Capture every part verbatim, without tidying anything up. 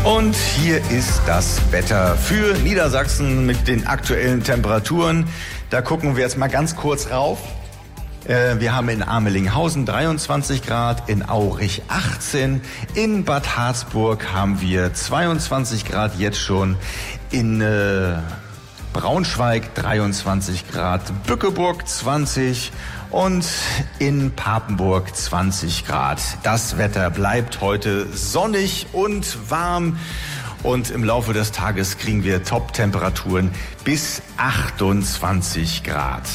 Und hier ist das Wetter für Niedersachsen mit den aktuellen Temperaturen. Da gucken wir jetzt mal ganz kurz rauf. Wir haben in Amelinghausen dreiundzwanzig Grad, in Aurich achtzehn, in Bad Harzburg haben wir zweiundzwanzig Grad jetzt schon, in äh, Braunschweig dreiundzwanzig Grad, Bückeburg zwanzig und in Papenburg zwanzig Grad. Das Wetter bleibt heute sonnig und warm und im Laufe des Tages kriegen wir Top-Temperaturen bis achtundzwanzig Grad.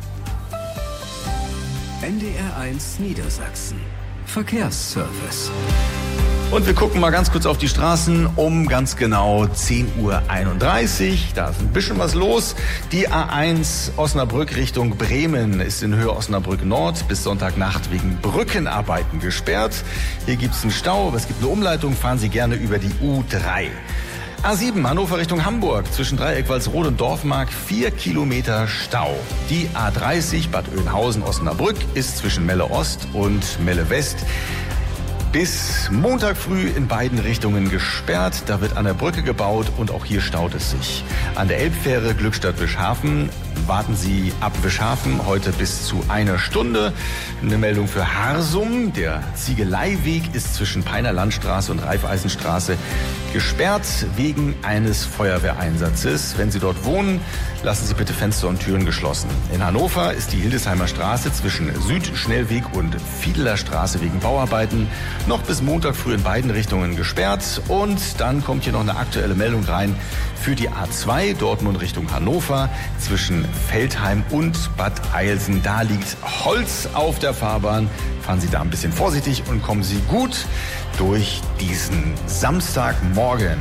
N D R eins Niedersachsen. Verkehrsservice. Und wir gucken mal ganz kurz auf die Straßen um ganz genau zehn Uhr einunddreißig. Da ist ein bisschen was los. Die A eins Osnabrück Richtung Bremen ist in Höhe Osnabrück Nord bis Sonntagnacht wegen Brückenarbeiten gesperrt. Hier gibt es einen Stau, aber es gibt eine Umleitung. Fahren Sie gerne über die U drei. A sieben Hannover Richtung Hamburg zwischen Dreieck-Walsrode und Dorfmark vier Kilometer Stau. Die A dreißig Bad Oeynhausen-Osnabrück ist zwischen Melle Ost und Melle West bis Montag früh in beiden Richtungen gesperrt. Da wird an der Brücke gebaut und auch hier staut es sich. An der Elbfähre Glückstadt-Wischhafen warten Sie ab Wischhafen heute bis zu einer Stunde. Eine Meldung für Harsum. Der Ziegeleiweg ist zwischen Peiner Landstraße und Raiffeisenstraße gesperrt wegen eines Feuerwehreinsatzes. Wenn Sie dort wohnen, lassen Sie bitte Fenster und Türen geschlossen. In Hannover ist die Hildesheimer Straße zwischen Südschnellweg und Fiedeler Straße wegen Bauarbeiten noch bis Montag früh in beiden Richtungen gesperrt. Und dann kommt hier noch eine aktuelle Meldung rein für die A zwei Dortmund Richtung Hannover zwischen Feldheim und Bad Eilsen. Da liegt Holz auf der Fahrbahn. Fahren Sie da ein bisschen vorsichtig und kommen Sie gut durch diesen Samstagmorgen.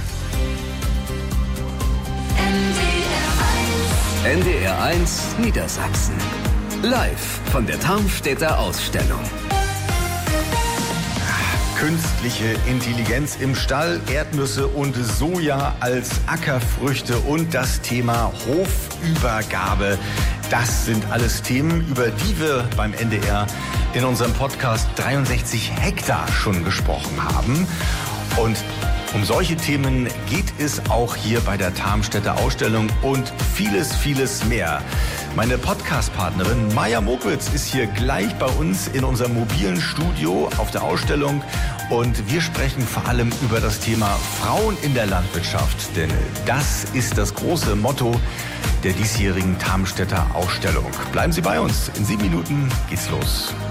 N D R eins Niedersachsen. Live von der Tarmstädter Ausstellung. Künstliche Intelligenz im Stall, Erdnüsse und Soja als Ackerfrüchte und das Thema Hofübergabe. Das sind alles Themen, über die wir beim N D R in unserem Podcast dreiundsechzig Hektar schon gesprochen haben. Und um solche Themen geht es auch hier bei der Tarmstädter Ausstellung und vieles, vieles mehr. Meine Podcast-Partnerin Maja Mokwitz ist hier gleich bei uns in unserem mobilen Studio auf der Ausstellung und wir sprechen vor allem über das Thema Frauen in der Landwirtschaft, denn das ist das große Motto der diesjährigen Tarmstädter Ausstellung. Bleiben Sie bei uns, in sieben Minuten geht's los.